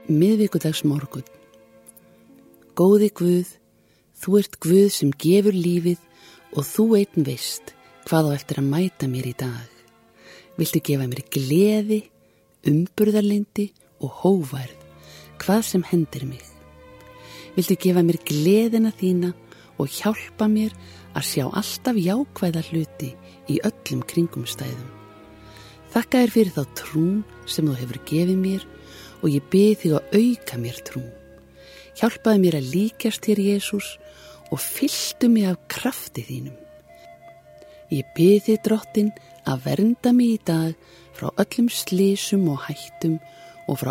Miðvikudagsmorgunn. Góði Guð, þú ert Guð sem gefur lífið og þú einn veist hvað á eftir að mæta mér í dag. Viltu gefa mér gleði, umburðarlyndi og hógværð, hvað sem hendir mig. Viltu gefa mér gleðina þína og hjálpa mér að sjá alltaf jákvæða hluti í öllum kringumstæðum. Þakka þér fyrir þá trún sem þú hefur gefið mér og ég bið þig að auka mér trú. Hjálpaðu mér að líkjast þér, Jesús, og fylltu mig af krafti þínum. Ég bið þig, Drottinn, að vernda mig í dag frá öllum slysum og hættum og frá